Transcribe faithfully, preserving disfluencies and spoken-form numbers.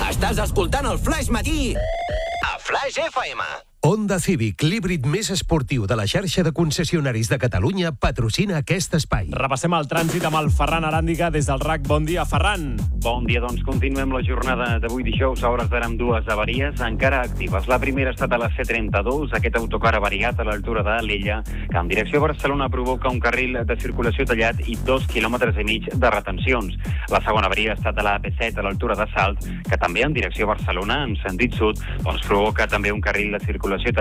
Estàs escoltant el Flash Matí a Flash F M. Honda Civic, l'híbrid més esportiu de la xarxa de concessionaris de Catalunya, patrocina aquest espai. Repassem el trànsit amb el Ferran Aràndiga des del R A C. Bon dia, Ferran. Bon dia, doncs continuem la jornada d'avui dijous. A hores d'ara amb dues avaries encara actives. La primera ha estat a la C trenta-dos, aquest autocar avariat a l'altura de l'Ella, que en direcció a Barcelona provoca un carril de circulació tallat i dos quilòmetres i mig de retencions. La segona avaria ha estat a la A P set a l'altura de Salt, que també en direcció a Barcelona, en sentit sud, doncs provoca també un carril de circulació